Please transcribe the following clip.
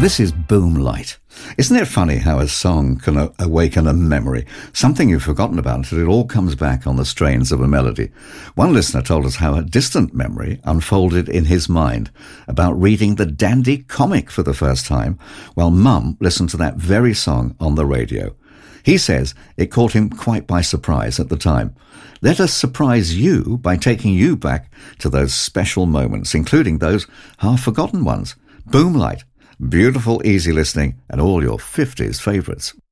This is Boomlight. Isn't it funny how a song can awaken a memory, something you've forgotten about until it all comes back on the strains of a melody? One listener told us how a distant memory unfolded in his mind about reading the Dandy comic for the first time while Mum listened to that very song on the radio. He says it caught him quite by surprise at the time. Let us surprise you by taking you back to those special moments, including those half-forgotten ones. Boomlight. Beautiful, easy listening and all your 50s favourites.